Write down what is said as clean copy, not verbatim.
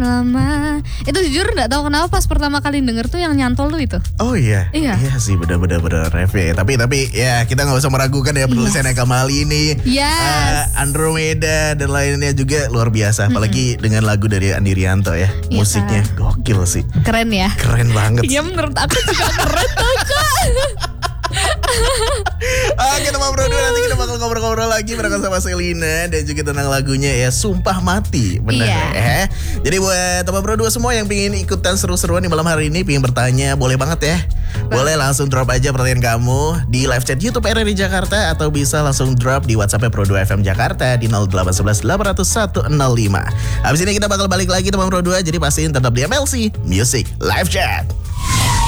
lama. Itu jujur nggak tahu kenapa pas pertama kali denger tuh yang nyantol tuh itu. Oh iya. Iya. Iya sih benar-benar ref ya. Tapi ya kita nggak usah meragukan ya penulisan Eka Mali ini. Yes. Andromeda dan lainnya juga luar biasa. Apalagi dengan lagu dari Andi Rianto ya. Musiknya gokil sih. Keren ya. Keren banget. Iya menurut aku juga keren tuh Kak. Oke teman Bro 2, nanti kita bakal ngobrol-ngobrol lagi bareng sama Selina dan juga tentang lagunya ya Sumpah Mati. Benar ya. Jadi buat teman Bro 2 semua yang pingin ikutan seru-seruan di malam hari ini, pingin bertanya, boleh banget ya. Boleh langsung drop aja pertanyaan kamu di live chat YouTube RRI Jakarta atau bisa langsung drop di WhatsApp Pro 2 FM Jakarta di 0811 800 105. Habis ini kita bakal balik lagi teman Pro 2, jadi pastiin tetap di MLC Music Live Chat.